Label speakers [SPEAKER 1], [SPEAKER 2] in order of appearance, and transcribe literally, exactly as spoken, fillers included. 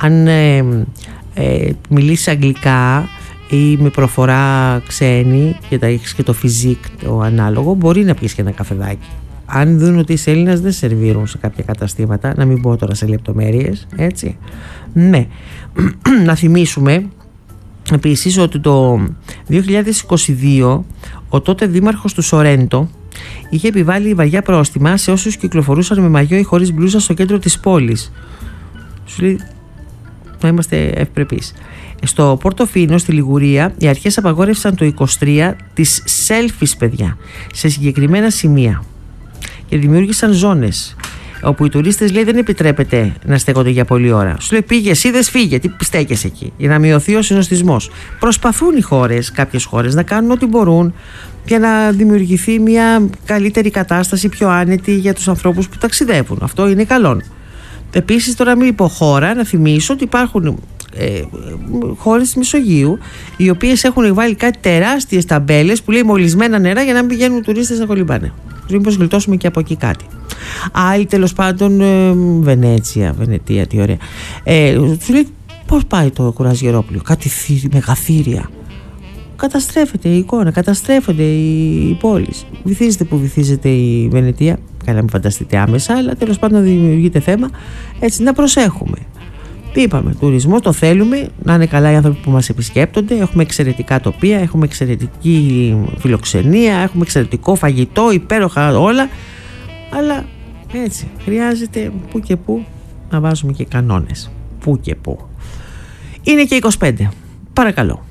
[SPEAKER 1] Αν ε, ε, μιλήσεις αγγλικά ή με προφορά ξένη και τα έχεις και το φιζίκ το ανάλογο, μπορεί να πιεις και ένα καφεδάκι. Αν δουν ότι είσαι Έλληνας, δεν σερβίρουν σε κάποια καταστήματα, να μην πω τώρα σε λεπτομέρειες, έτσι. Ναι. Να θυμίσουμε επίσης ότι το δύο χιλιάδες είκοσι δύο ο τότε δήμαρχος του Σορέντο είχε επιβάλει βαριά πρόστιμα σε όσους κυκλοφορούσαν με μαγιό ή χωρίς μπλούζα στο κέντρο της πόλης. Σου λέει να είμαστε ευπρεπείς. Στο Πορτοφίνο, στη Λιγουρία, οι αρχές απαγόρευσαν το είκοσι τρία τις selfies, παιδιά, σε συγκεκριμένα σημεία και δημιούργησαν ζώνες όπου οι τουρίστες, λέει, δεν επιτρέπεται να στέκονται για πολλή ώρα. Σου λέει πήγες, είδες, φύγε, τι στέκεσαι εκεί, για να μειωθεί ο συνοστισμός. Προσπαθούν οι χώρες, κάποιες χώρες, να κάνουν ό,τι μπορούν για να δημιουργηθεί μια καλύτερη κατάσταση, πιο άνετη για τους ανθρώπους που ταξιδεύουν. Αυτό είναι καλό. Επίσης, τώρα μην πω χώρα, να θυμίσω ότι υπάρχουν ε, χώρες της Μεσογείου οι οποίες έχουν βάλει κάτι τεράστιες ταμπέλες που λέει μολυσμένα νερά για να μην πηγαίνουν τουρίστες να κολυμπάνε. Μήπως γλιτώσουμε και από εκεί κάτι. Άλλοι τέλος πάντων, ε, Βενέτσια, Βενετία, τι ωραία. Ε, σου λέει πώς πάει το Κουραζιερόπουλο, κάτι θύρι, μεγαθύρια. Καταστρέφεται η εικόνα, καταστρέφονται οι, οι πόλεις. Βυθίζεται που βυθίζεται η Βενετία. Καλά, μην φανταστείτε άμεσα, αλλά τέλος πάντων δημιουργείται θέμα. Έτσι, να προσέχουμε. Τι είπαμε, τουρισμό το θέλουμε, να είναι καλά οι άνθρωποι που μας επισκέπτονται. Έχουμε εξαιρετικά τοπία, έχουμε εξαιρετική φιλοξενία, έχουμε εξαιρετικό φαγητό, υπέροχα όλα. Αλλά έτσι, χρειάζεται που και που να βάζουμε και κανόνες. Που και που. Είναι και είκοσι πέντε. Παρακαλώ.